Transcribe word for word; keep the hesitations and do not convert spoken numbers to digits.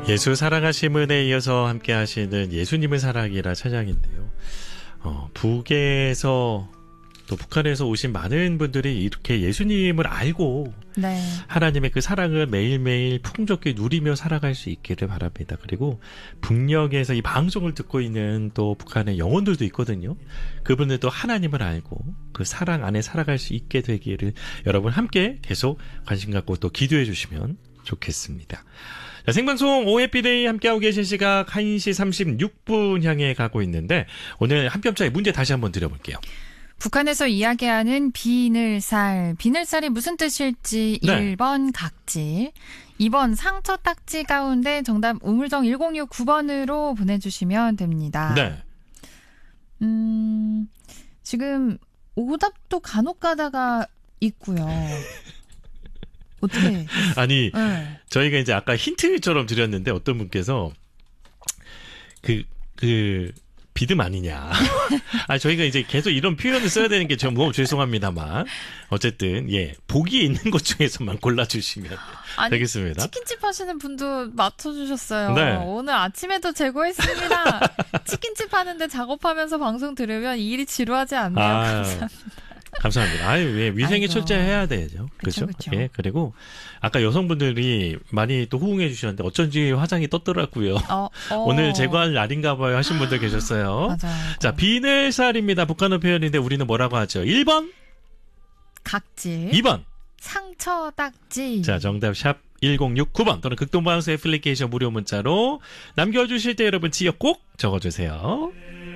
예수 사랑하심은에 이어서 함께 하시는 예수님을 사랑이라 찬양인데요. 어, 북에서 또 북한에서 오신 많은 분들이 이렇게 예수님을 알고 네. 하나님의 그 사랑을 매일매일 풍족히 누리며 살아갈 수 있기를 바랍니다. 그리고 북녘에서 이 방송을 듣고 있는 또 북한의 영혼들도 있거든요. 그분들도 하나님을 알고 그 사랑 안에 살아갈 수 있게 되기를 여러분 함께 계속 관심 갖고 또 기도해 주시면 좋겠습니다. 자, 생방송 오해피데이 함께하고 계신 시각 한 시 삼십육 분 향해 가고 있는데 오늘 한 뼘짜리 문제 다시 한번 드려볼게요. 북한에서 이야기하는 비늘살. 비늘살이 무슨 뜻일지 네. 일 번 각질, 이 번 상처 딱지 가운데 정답 우물정 일공육구 번으로 보내주시면 됩니다. 네. 음, 지금 오답도 간혹 가다가 있고요. 어떻게? 아니 네. 저희가 이제 아까 힌트처럼 드렸는데 어떤 분께서 그, 그 비듬 아니냐. 아 저희가 이제 계속 이런 표현을 써야 되는 게 좀 너무 죄송합니다만 어쨌든 예 보기에 있는 것 중에서만 골라주시면 아니, 되겠습니다. 치킨집 하시는 분도 맞춰주셨어요. 네. 오늘 아침에도 제고했습니다. 치킨집 하는데 작업하면서 방송 들으면 일이 지루하지 않네요. 아, 감사합니다. 감사합니다. 아유, 예, 위생이 아이고. 철저해야 되죠. 그렇죠? 그쵸, 그쵸. 예, 그리고 아까 여성분들이 많이 또 호응해 주셨는데 어쩐지 화장이 떴더라고요. 어, 어. 오늘 제거할 날인가 봐요 하신 분들 계셨어요. 맞아요. 자, 비늘살입니다. 북한어 표현인데 우리는 뭐라고 하죠? 일 번, 각질, 이 번. 상처 딱지. 자, 정답 샵 일공육구 번 또는 극동방송 애플리케이션 무료 문자로 남겨주실 때 여러분 지역 꼭 적어주세요.